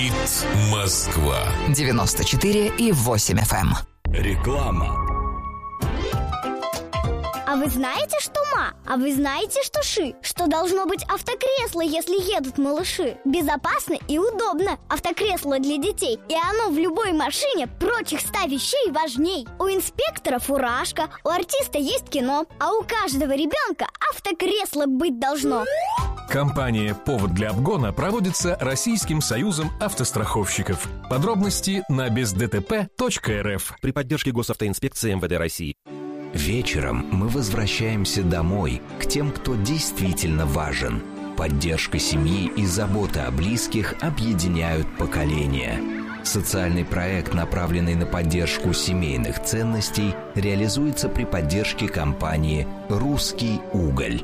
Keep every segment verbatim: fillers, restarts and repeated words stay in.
Говорит Москва. девяносто четыре и восемь эф эм. Реклама. А вы знаете, что ма? А вы знаете, что ши? Что должно быть автокресло, если едут малыши? Безопасно и удобно. Автокресло для детей. И оно в любой машине прочих ста вещей важней. У инспектора фуражка, у артиста есть кино, а у каждого ребенка автокресло быть должно. Компания «Повод для обгона» проводится Российским союзом автостраховщиков. Подробности на без дэ тэ пэ точка эр эф при поддержке Госавтоинспекции эм вэ дэ России. Вечером мы возвращаемся домой, к тем, кто действительно важен. Поддержка семьи и забота о близких объединяют поколения. Социальный проект, направленный на поддержку семейных ценностей, реализуется при поддержке компании «Русский уголь».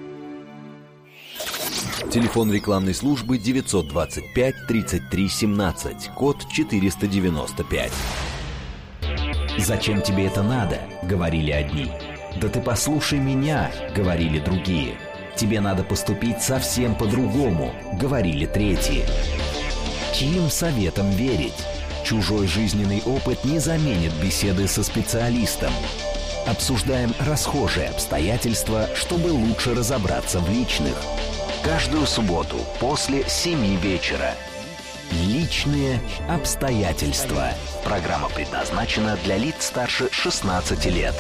Телефон рекламной службы девятьсот двадцать пять тридцать три семнадцать, код четыреста девяносто пять. «Зачем тебе это надо?» — говорили одни. «Да ты послушай меня!» — говорили другие. «Тебе надо поступить совсем по-другому!» — говорили третьи. Чьим советом верить? Чужой жизненный опыт не заменит беседы со специалистом. Обсуждаем расхожие обстоятельства, чтобы лучше разобраться в личных. Каждую субботу после семи вечера. Личные обстоятельства. Программа предназначена для лиц старше шестнадцати лет.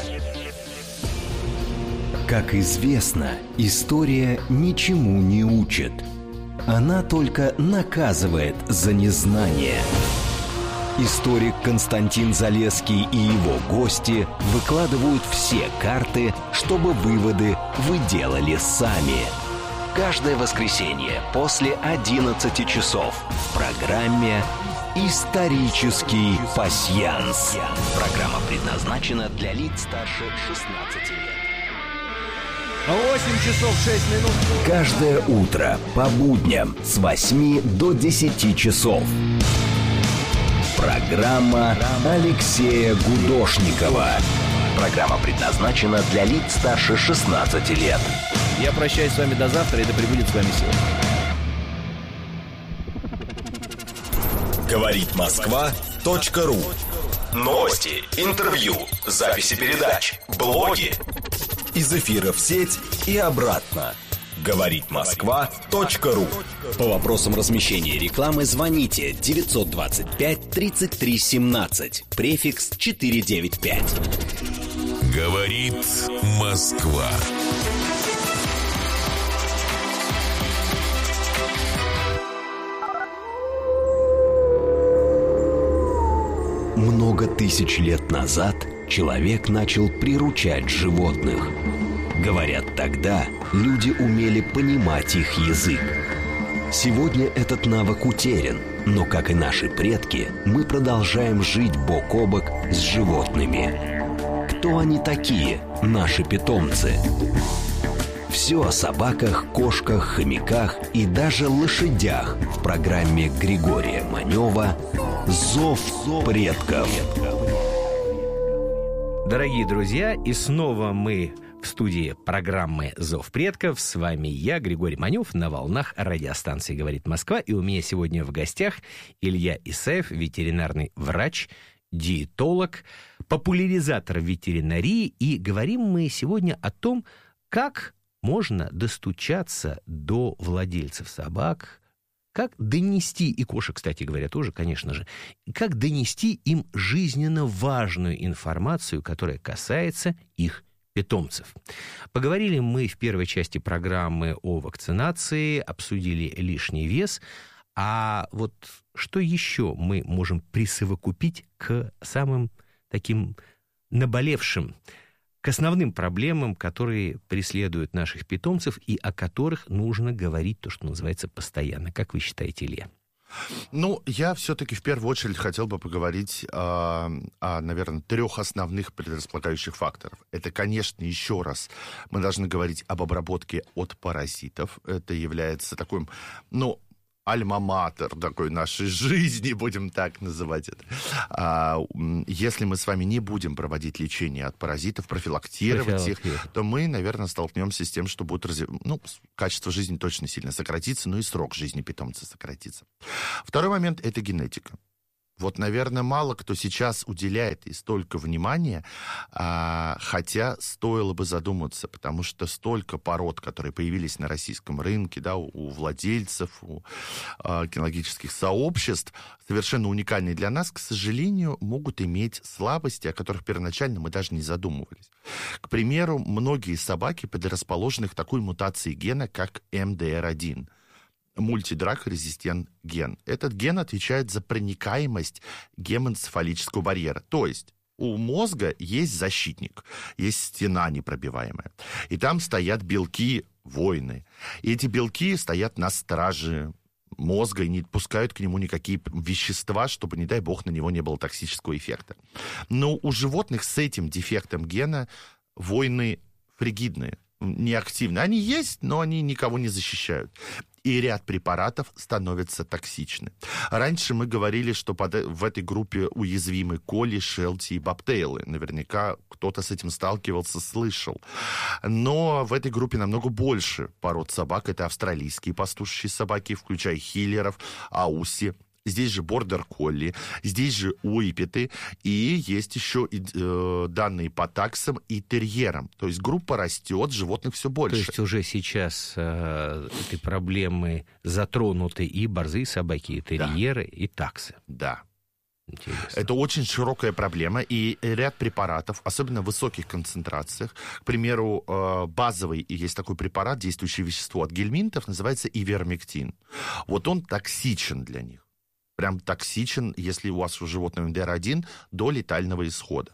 Как известно, история ничему не учит. Она только наказывает за незнание. Историк Константин Залесский и его гости выкладывают все карты, чтобы выводы вы делали сами. Каждое воскресенье после одиннадцати часов в программе «Исторический пасьянс». Программа предназначена для лиц старше шестнадцати лет. восемь часов шесть минут. Каждое утро по будням с восьми до десяти часов. Программа Алексея Гудошникова. Программа предназначена для лиц старше шестнадцати лет. Я прощаюсь с вами до завтра, и да пребудет с вами сила. Говорит Москва точка ру. Новости, интервью, записи передач, блоги. Из эфира в сеть и обратно. Говорит Москва точка ру. По вопросам размещения рекламы звоните девятьсот двадцать пять тридцать три семнадцать, префикс четыреста девяносто пять. Говорит Москва. Много тысяч лет назад человек начал приручать животных. Говорят, тогда люди умели понимать их язык. Сегодня этот навык утерян, но, как и наши предки, мы продолжаем жить бок о бок с животными. Кто они такие, наши питомцы? Все о собаках, кошках, хомяках и даже лошадях в программе Григория Манева «Зов предков». Дорогие друзья, и снова мы в студии программы «Зов предков». С вами я, Григорий Манев, на волнах радиостанции «Говорит Москва». И у меня сегодня в гостях Илья Исаев, ветеринарный врач, диетолог, популяризатор ветеринарии. И говорим мы сегодня о том, как можно достучаться до владельцев собак, как донести, и кошек, кстати говоря, тоже, конечно же, как донести им жизненно важную информацию, которая касается их питомцев. Поговорили мы в первой части программы о вакцинации, обсудили лишний вес, а вот что еще мы можем присовокупить к самым таким наболевшим, к основным проблемам, которые преследуют наших питомцев и о которых нужно говорить, то, что называется, постоянно. Как вы считаете, Илья? Ну, я все-таки в первую очередь хотел бы поговорить о, о, наверное, трех основных предрасполагающих факторов. Это, конечно, еще раз, мы должны говорить об обработке от паразитов. Это является таким, ну, альма-матер такой нашей жизни, будем так называть это. А, если мы с вами не будем проводить лечение от паразитов, профилактировать их, то мы, наверное, столкнемся с тем, что будет разв... ну, качество жизни точно сильно сократится, но и срок жизни питомца сократится. Второй момент – это генетика. Вот, наверное, мало кто сейчас уделяет и столько внимания, а, хотя стоило бы задуматься, потому что столько пород, которые появились на российском рынке, да, у, у владельцев, у а, кинологических сообществ, совершенно уникальные для нас, к сожалению, могут иметь слабости, о которых первоначально мы даже не задумывались. К примеру, многие собаки предрасположены к такой мутации гена, как эм дэ эр один. Мультидраг-резистент ген. Этот ген отвечает за проникаемость гемоэнцефалического барьера. То есть у мозга есть защитник, есть стена непробиваемая. И там стоят белки-воины. И эти белки стоят на страже мозга и не пускают к нему никакие вещества, чтобы, не дай бог, на него не было токсического эффекта. Но у животных с этим дефектом гена воины фригидные, неактивны. Они есть, но они никого не защищают. И ряд препаратов становятся токсичны. Раньше мы говорили, что под, в этой группе уязвимы коли, шелти и бобтейлы. Наверняка кто-то с этим сталкивался, слышал. Но в этой группе намного больше пород собак. Это австралийские пастушьи собаки, включая хиллеров, ауси. Здесь же бордер-колли, здесь же уипеты, и есть еще э, данные по таксам и терьерам. То есть группа растет, животных все больше. То есть уже сейчас э, этой проблемы затронуты и борзые собаки, и терьеры, да. и таксы. Да. Интересно. Это очень широкая проблема, и ряд препаратов, особенно в высоких концентрациях, к примеру, базовый, есть такой препарат, действующее вещество от гельминтов, называется ивермектин. Вот он токсичен для них. Прям токсичен, если у вас у животного эм дэ эр один, до летального исхода.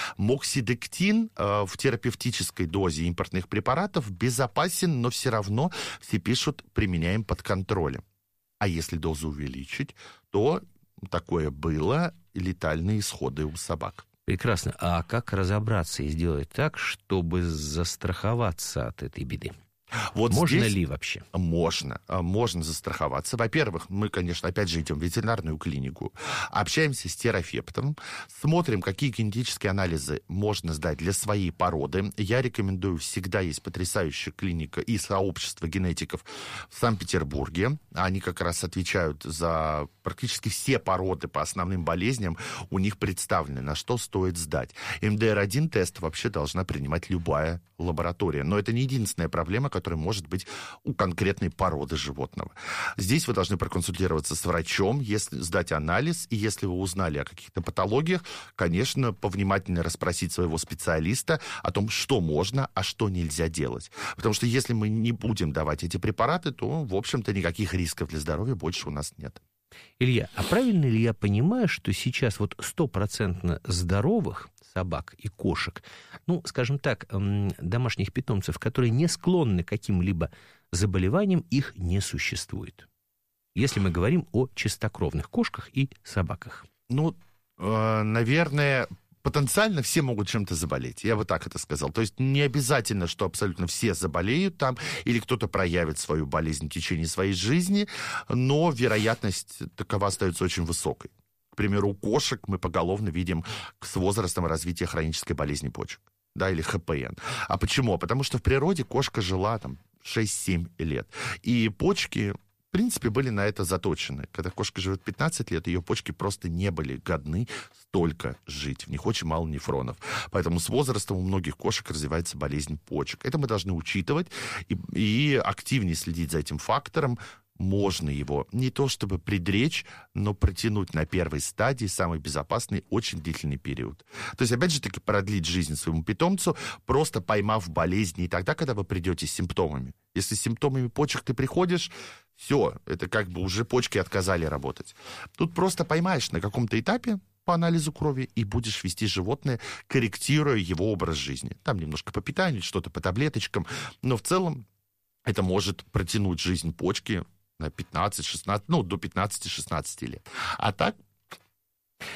Моксидектин э, в терапевтической дозе импортных препаратов безопасен, но все равно все пишут, применяем под контролем. А если дозу увеличить, то такое было, летальные исходы у собак. Прекрасно. А как разобраться и сделать так, чтобы застраховаться от этой беды? Вот можно здесь ли вообще? Можно. Можно застраховаться. Во-первых, мы, конечно, опять же идем в ветеринарную клинику, общаемся с терапевтом, смотрим, какие генетические анализы можно сдать для своей породы. Я рекомендую, всегда есть потрясающая клиника и сообщество генетиков в Санкт-Петербурге. Они как раз отвечают за практически все породы по основным болезням. У них представлены, на что стоит сдать. эм дэ эр один тест вообще должна принимать любая лаборатория. Но это не единственная проблема, которая может быть у конкретной породы животного. Здесь вы должны проконсультироваться с врачом, если сдать анализ, и если вы узнали о каких-то патологиях, конечно, повнимательнее расспросить своего специалиста о том, что можно, а что нельзя делать. Потому что если мы не будем давать эти препараты, то, в общем-то, никаких рисков для здоровья больше у нас нет. Илья, а правильно ли я понимаю, что сейчас вот стопроцентно здоровых собак и кошек, ну, скажем так, домашних питомцев, которые не склонны к каким-либо заболеваниям, их не существует? Если мы говорим о чистокровных кошках и собаках. Ну, э, наверное, потенциально все могут чем-то заболеть. Я бы так это сказал. То есть не обязательно, что абсолютно все заболеют там, или кто-то проявит свою болезнь в течение своей жизни, но вероятность такова остается очень высокой. К примеру, у кошек мы поголовно видим с возрастом развития хронической болезни почек, да, или ха пэ эн. А почему? Потому что в природе кошка жила там шесть-семь лет. И почки, в принципе, были на это заточены. Когда кошка живет пятнадцать лет, ее почки просто не были годны столько жить. В них очень мало нефронов. Поэтому с возрастом у многих кошек развивается болезнь почек. Это мы должны учитывать и, и активнее следить за этим фактором. Можно его не то чтобы предречь, но протянуть на первой стадии, самый безопасный, очень длительный период. То есть, опять же таки, продлить жизнь своему питомцу, просто поймав болезнь не тогда, когда вы придете с симптомами. Если с симптомами почек ты приходишь, все, это как бы уже почки отказали работать. Тут просто поймаешь на каком-то этапе по анализу крови и будешь вести животное, корректируя его образ жизни. Там немножко по питанию, что-то по таблеточкам, но в целом это может протянуть жизнь почки на пятнадцать-шестнадцать, ну, до пятнадцати-шестнадцати лет. А так...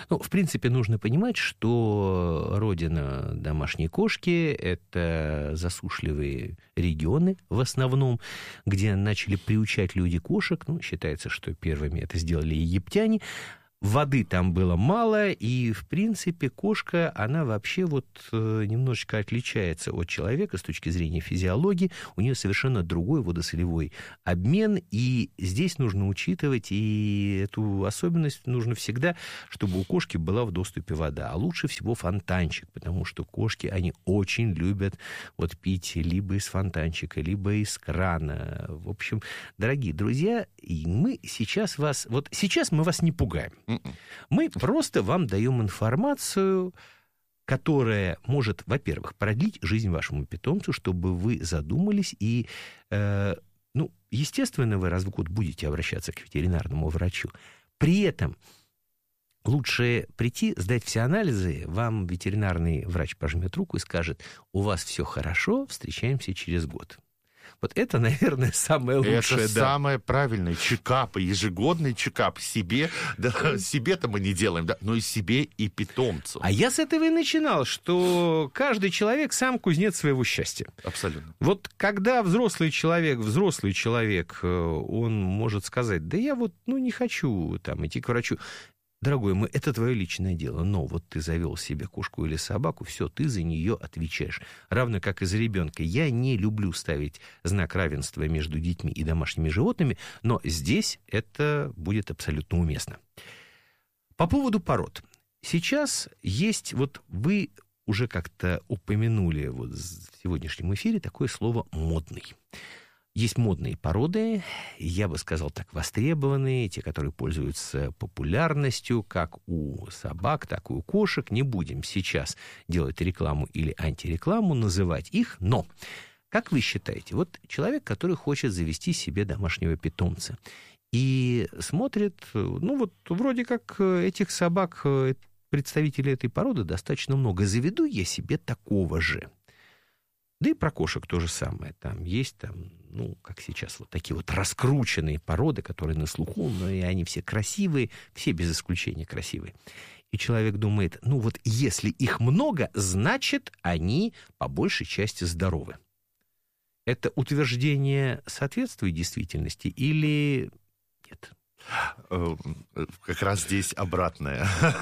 Ну, в принципе, нужно понимать, что родина домашней кошки — это засушливые регионы в основном, где начали приучать люди кошек. Ну, считается, что первыми это сделали египтяне. Воды там было мало, и, в принципе, кошка, она вообще вот немножечко отличается от человека с точки зрения физиологии. У нее совершенно другой водосолевой обмен, и здесь нужно учитывать, и эту особенность нужно всегда, чтобы у кошки была в доступе вода. А лучше всего фонтанчик, потому что кошки, они очень любят вот пить либо из фонтанчика, либо из крана. В общем, дорогие друзья, мы сейчас вас... Вот сейчас мы вас не пугаем. Мы просто вам даем информацию, которая может, во-первых, продлить жизнь вашему питомцу, чтобы вы задумались и, э, ну, естественно, вы раз в год будете обращаться к ветеринарному врачу. При этом лучше прийти, сдать все анализы, вам ветеринарный врач пожмет руку и скажет: у вас все хорошо, встречаемся через год. Вот это, наверное, самое лучшее. Это да. самое правильное. Чекап, ежегодный чекап себе. Да, себе-то мы не делаем, да, но и себе, и питомцу. А я с этого и начинал, что каждый человек сам кузнец своего счастья. Абсолютно. Вот когда взрослый человек, взрослый человек, он может сказать: да я вот, ну, не хочу там идти к врачу. Дорогой мой, это твое личное дело, но вот ты завел себе кошку или собаку, все, ты за нее отвечаешь. Равно как и за ребенка. Я не люблю ставить знак равенства между детьми и домашними животными, но здесь это будет абсолютно уместно. По поводу пород. Сейчас есть, вот вы уже как-то упомянули вот в сегодняшнем эфире такое слово «модный». Есть модные породы, я бы сказал так, востребованные, те, которые пользуются популярностью, как у собак, так и у кошек. Не будем сейчас делать рекламу или антирекламу, называть их, но, как вы считаете, вот человек, который хочет завести себе домашнего питомца и смотрит, ну вот вроде как этих собак, представителей этой породы достаточно много, заведу я себе такого же. Да и про кошек то же самое. Там есть, там, ну, как сейчас, вот такие вот раскрученные породы, которые на слуху, но и они все красивые, все без исключения красивые. И человек думает: ну вот если их много, значит, они по большей части здоровы. Это утверждение соответствует действительности или нет? Как раз здесь обратная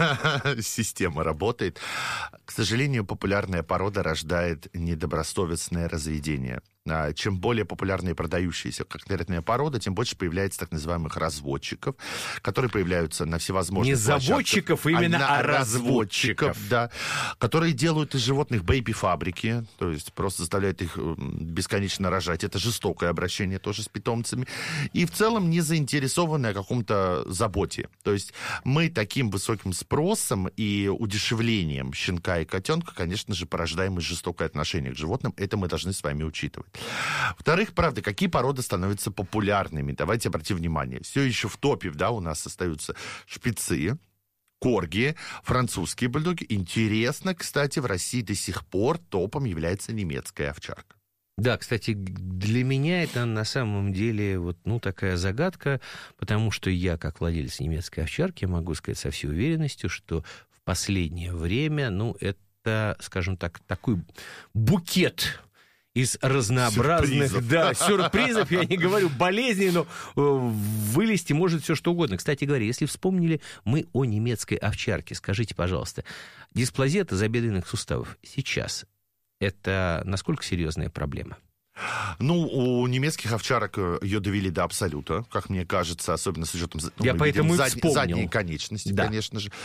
система работает. К сожалению, популярная порода рождает недобросовестное разведение. Чем более популярная и продающаяся конкретная порода, тем больше появляется так называемых разводчиков, которые появляются на всевозможных Не заводчиков, именно, а, а разводчиков. разводчиков, да, которые делают из животных бэйби-фабрики, то есть просто заставляют их бесконечно рожать. Это жестокое обращение тоже с питомцами. И в целом не заинтересованное о каком-то заботе. То есть мы таким высоким спросом и удешевлением щенка и котенка, конечно же, порождаем и жестокое отношение к животным. Это мы должны с вами учитывать. Во-вторых, правда, какие породы становятся популярными? Давайте обратим внимание. Все еще в топе, да, у нас остаются шпицы, корги, французские бульдоги. Интересно, кстати, в России до сих пор топом является немецкая овчарка. Да, кстати, для меня это на самом деле вот, ну, такая загадка, потому что я, как владелец немецкой овчарки, могу сказать со всей уверенностью, что в последнее время, ну, это, скажем так, такой букет из разнообразных сюрпризов. Да, сюрпризов, я не говорю болезней, но вылезти может все что угодно. Кстати говоря, если вспомнили мы о немецкой овчарке, скажите, пожалуйста, дисплазия тазобедренных суставов сейчас это насколько серьезная проблема? Ну, у немецких овчарок ее довели до абсолюта, как мне кажется, особенно с учетом ну, Я поэтому и зад... вспомнил. задней конечности, да. конечно же.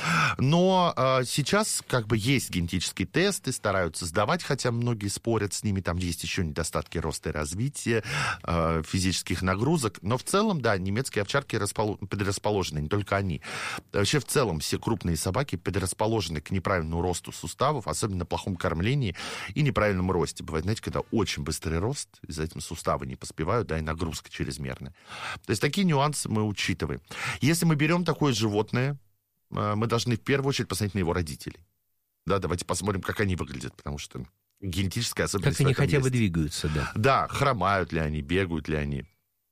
Но э, сейчас как бы есть генетические тесты, стараются сдавать, хотя многие спорят с ними, там есть еще недостатки роста и развития, э, физических нагрузок. Но в целом, да, немецкие овчарки распол... предрасположены, не только они. Вообще в целом все крупные собаки предрасположены к неправильному росту суставов, особенно плохому кормлении и неправильному росте. Бывает, знаете, когда очень быстрый рост, из-за этого суставы не поспевают, да, и нагрузка чрезмерная. То есть такие нюансы мы учитываем. Если мы берем такое животное, мы должны в первую очередь посмотреть на его родителей. Да, давайте посмотрим, как они выглядят, потому что генетическая особенность как они хотя есть. бы двигаются, да. Да, хромают ли они, бегают ли они,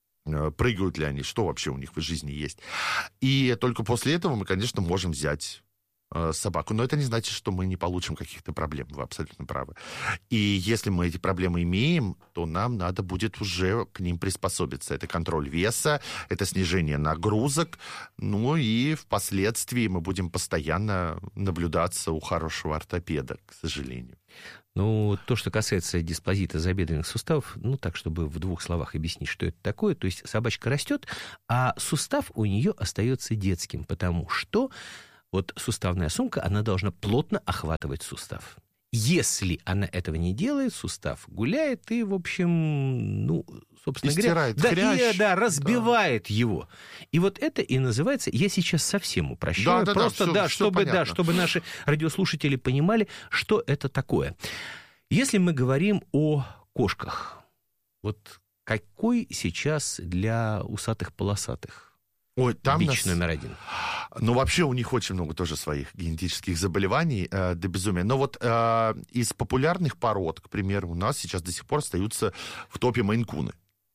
прыгают ли они, что вообще у них в жизни есть. И только после этого мы, конечно, можем взять собаку. Но это не значит, что мы не получим каких-то проблем. Вы абсолютно правы. И если мы эти проблемы имеем, то нам надо будет уже к ним приспособиться. Это контроль веса, это снижение нагрузок. Ну и впоследствии мы будем постоянно наблюдаться у хорошего ортопеда, к сожалению. Ну, то, что касается дисплазии тазобедренных суставов, ну, так, чтобы в двух словах объяснить, что это такое. То есть собачка растет, а сустав у нее остается детским, потому что вот суставная сумка, она должна плотно охватывать сустав. Если она этого не делает, сустав гуляет и, в общем, ну, собственно говоря, да, и, да, разбивает да. его. И вот это и называется, я сейчас совсем упрощаю, да, да, просто, да, все, да, все чтобы, да, чтобы наши радиослушатели понимали, что это такое. Если мы говорим о кошках, вот какой сейчас для усатых-полосатых Ой, там бич нас... номер один? Ну, вообще у них очень много тоже своих генетических заболеваний э, до безумия. Но вот э, из популярных пород, к примеру, у нас сейчас до сих пор остаются в топе мейн-куны.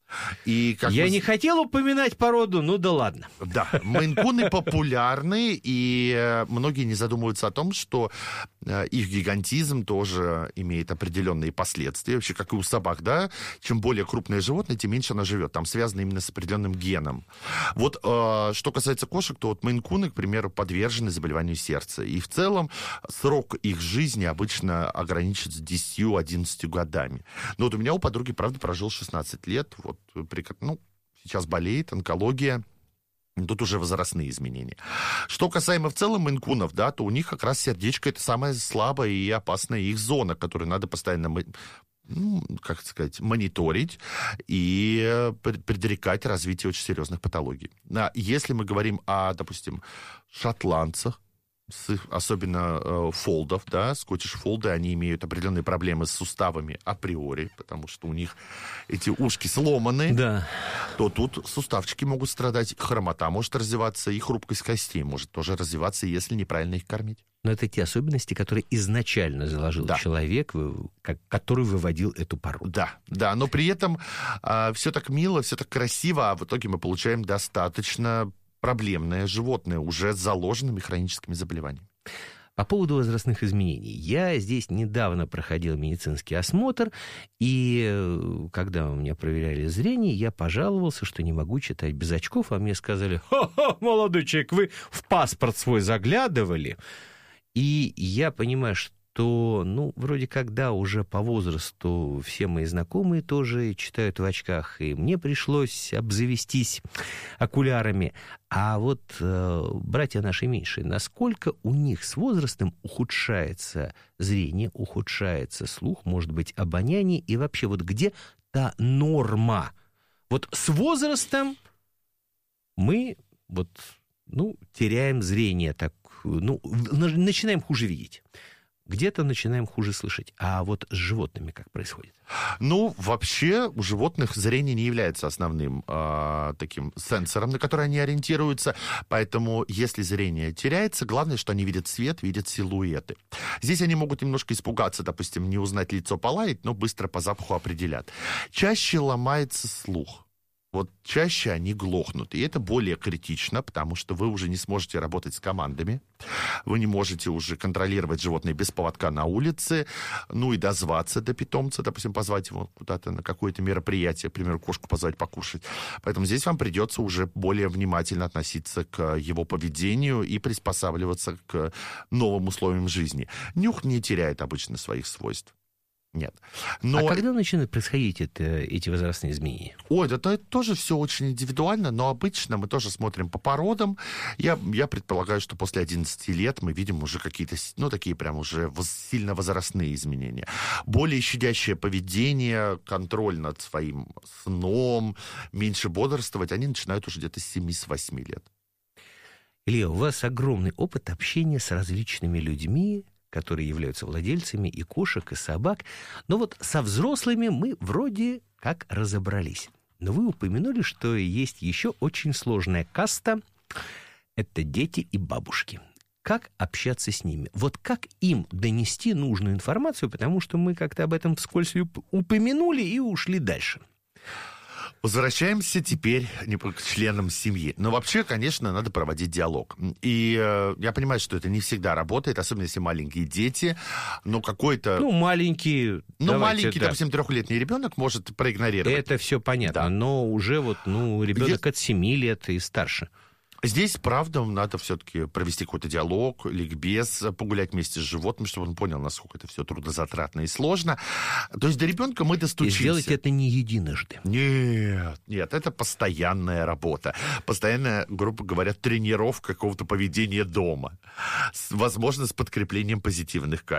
И как Я вы... не хотел упоминать породу, ну да ладно. Да, мейн-куны популярны, и многие не задумываются о том, что их гигантизм тоже имеет определенные последствия, вообще как и у собак, да, чем более крупное животное, тем меньше оно живет, там связано именно с определенным геном. Вот что касается кошек, то вот мейн-куны, к примеру, подвержены заболеванию сердца, и в целом срок их жизни обычно ограничится десятью-одиннадцатью годами. Но вот у меня у подруги, правда, прожил шестнадцать лет, вот, ну, сейчас болеет, онкология, тут уже возрастные изменения. Что касаемо в целом мейн-кунов, да, то у них как раз сердечко — это самая слабая и опасная их зона, которую надо постоянно, ну, как сказать, мониторить и предрекать развитие очень серьезных патологий. А если мы говорим о, допустим, шотландцах, с, особенно э, фолдов, да, скоттиш-фолды, они имеют определенные проблемы с суставами априори, потому что у них эти ушки сломаны, да. то тут суставчики могут страдать, хромота может развиваться, и хрупкость костей может тоже развиваться, если неправильно их кормить. Но это те особенности, которые изначально заложил да. человек, как, который выводил эту породу. Да, да, но при этом э, все так мило, все так красиво, а в итоге мы получаем достаточно проблемное животное, уже с заложенными хроническими заболеваниями. По поводу возрастных изменений. Я здесь недавно проходил медицинский осмотр, и когда у меня проверяли зрение, я пожаловался, что не могу читать без очков, а мне сказали: «Ха-ха, молодой человек, вы в паспорт свой заглядывали?» И я понимаю, что то, ну, вроде как, да, уже по возрасту все мои знакомые тоже читают в очках, и мне пришлось обзавестись окулярами. А вот э, братья наши меньшие, насколько у них с возрастом ухудшается зрение, ухудшается слух, может быть, обоняние, и вообще вот где та норма? Вот с возрастом мы вот, ну, теряем зрение, так, ну, начинаем хуже видеть. Где-то начинаем хуже слышать. А вот с животными как происходит? Ну, вообще у животных зрение не является основным э, таким сенсором, на который они ориентируются. Поэтому, если зрение теряется, главное, что они видят свет, видят силуэты. Здесь они могут немножко испугаться, допустим, не узнать лицо, полаять, но быстро по запаху определят. Чаще ломается слух. Вот чаще они глохнут. И это более критично, потому что вы уже не сможете работать с командами. Вы не можете уже контролировать животное без поводка на улице. Ну и дозваться до питомца, допустим, позвать его куда-то на какое-то мероприятие, к примеру, кошку позвать покушать. Поэтому здесь вам придется уже более внимательно относиться к его поведению и приспосабливаться к новым условиям жизни. Нюх не теряет обычно своих свойств. Нет. Но... А когда начинают происходить это, эти возрастные изменения? Ой, это, это тоже все очень индивидуально, но обычно мы тоже смотрим по породам. Я, я предполагаю, что после одиннадцати лет мы видим уже какие-то, ну, такие прям уже сильно возрастные изменения. Более щадящее поведение, контроль над своим сном, меньше бодрствовать, они начинают уже где-то с семи-восьми лет. Илья, у вас огромный опыт общения с различными людьми, которые являются владельцами и кошек, и собак. Но вот со взрослыми мы вроде как разобрались. Но вы упомянули, что есть еще очень сложная каста. Это дети и бабушки. Как общаться с ними? Вот как им донести нужную информацию, потому что мы как-то об этом вскользь упомянули и ушли дальше. Возвращаемся теперь к членам семьи. Но вообще, конечно, надо проводить диалог. И э, я понимаю, что это не всегда работает, особенно если маленькие дети, но какой-то... Ну, маленькие... Ну, давайте, маленький, да. допустим, трехлетний ребенок может проигнорировать. Это все понятно, Да. но уже вот, ну, ребенок Е- от семи лет и старше. Здесь, правда, надо все-таки провести какой-то диалог, ликбез, погулять вместе с животным, чтобы он понял, насколько это все трудозатратно и сложно. То есть до ребенка мы И достучимся. сделать это не единожды. Нет, нет, это постоянная работа. Постоянная, грубо говоря, тренировка какого-то поведения дома. С, возможно, с подкреплением позитивных качеств.